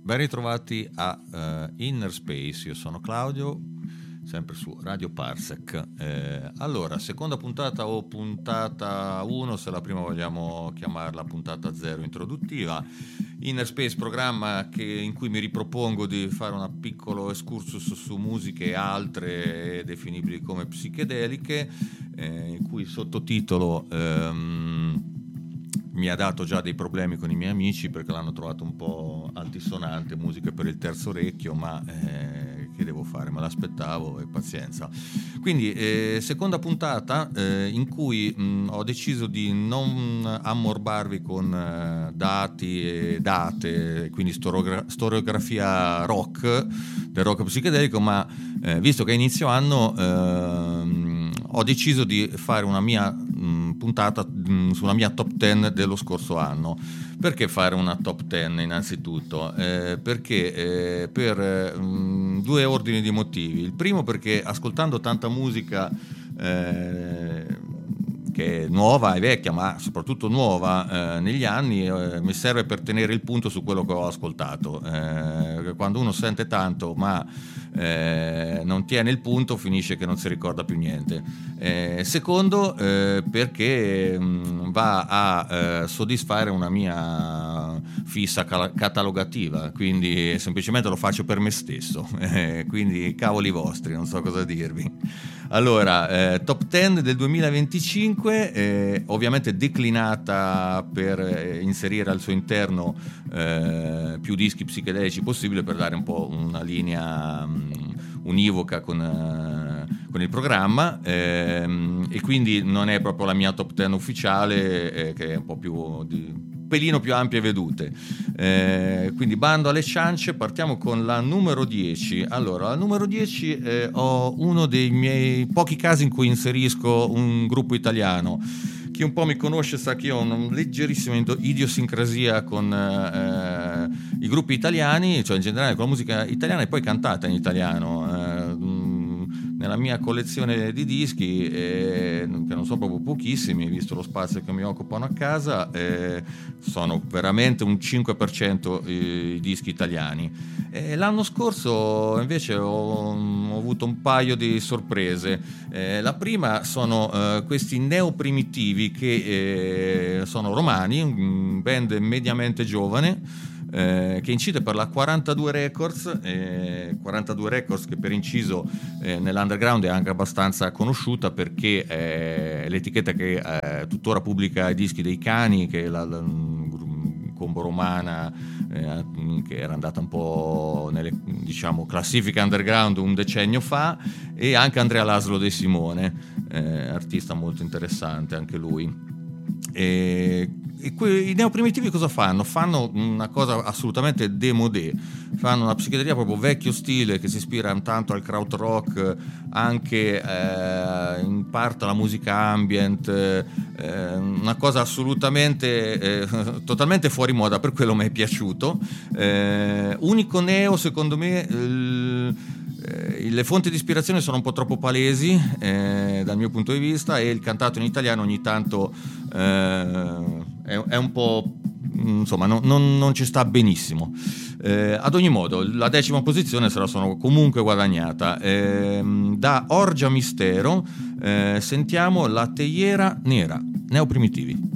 Ben ritrovati a Inner Space, io sono Claudio, sempre su Radio Parsec. Allora, seconda puntata o puntata 1, se la prima vogliamo chiamarla puntata 0 introduttiva. Inner Space, programma in cui mi ripropongo di fare un piccolo excursus su musiche altre definibili come psichedeliche, in cui sottotitolo mi ha dato già dei problemi con i miei amici perché l'hanno trovato un po' altisonante, musica per il terzo orecchio, ma che devo fare? Me l'aspettavo e pazienza. Quindi seconda puntata in cui ho deciso di non ammorbarvi con dati e date, quindi storiografia rock, del rock psichedelico, ma visto che è inizio anno ho deciso di fare una mia puntata sulla mia top 10 dello scorso anno. Perché fare una top 10 innanzitutto? Perché per due ordini di motivi. Il primo perché ascoltando tanta musica che è nuova e vecchia, ma soprattutto nuova negli anni, mi serve per tenere il punto su quello che ho ascoltato. Quando uno sente tanto ma non tiene il punto, finisce che non si ricorda più niente. Secondo, perché va a soddisfare una mia fissa catalogativa, quindi semplicemente lo faccio per me stesso, quindi cavoli vostri, non so cosa dirvi. Allora, top 10 del 2025, ovviamente declinata per inserire al suo interno più dischi psichedelici possibile, per dare un po' una linea univoca con il programma, e quindi non è proprio la mia top 10 ufficiale, che è un po' più pelino più ampie vedute. Quindi bando alle ciance, partiamo con la numero 10. Allora, al numero 10 ho uno dei miei pochi casi in cui inserisco un gruppo italiano. Chi un po' mi conosce sa che io ho una leggerissima idiosincrasia con i gruppi italiani, cioè in generale con la musica italiana e poi cantata in italiano. Nella mia collezione di dischi, che non sono proprio pochissimi, visto lo spazio che mi occupano a casa, sono veramente un 5% i dischi italiani. L'anno scorso invece ho avuto un paio di sorprese. La prima sono questi neoprimitivi che sono romani, un band mediamente giovane, che incide per la 42 Records, 42 Records che per inciso nell'underground è anche abbastanza conosciuta perché è l'etichetta che tuttora pubblica i dischi dei Cani, che è la combo romana che era andata un po' nelle, diciamo, classifiche underground un decennio fa, e anche Andrea Laszlo De Simone, artista molto interessante anche lui. I neoprimitivi cosa fanno? Fanno una cosa assolutamente démodé, fanno una psichedelia proprio vecchio stile che si ispira tanto al krautrock, anche in parte alla musica ambient, una cosa assolutamente totalmente fuori moda, per quello mi è piaciuto. Unico neo secondo me, le fonti di ispirazione sono un po' troppo palesi dal mio punto di vista, e il cantato in italiano ogni tanto è un po', insomma, non ci sta benissimo. Ad ogni modo, la 10ª posizione se la sono comunque guadagnata. Da Orgia Mistero sentiamo La Teiera Nera, Neoprimitivi.